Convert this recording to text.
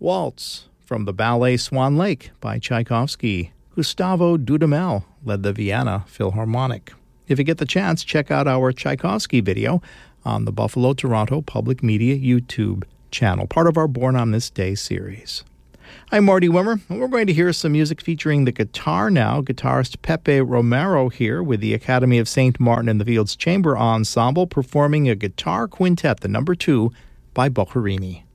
Waltz from the ballet Swan Lake by Tchaikovsky. Gustavo Dudamel led the Vienna Philharmonic. If you get the chance, check out our Tchaikovsky video on the Buffalo Toronto Public Media YouTube channel, part of our Born on This Day series. I'm Marty Wimmer, and we're going to hear some music featuring the guitar now. Guitarist Pepe Romero here with the Academy of St. Martin in the Fields Chamber Ensemble performing a guitar quintet, the number 2, by Boccherini.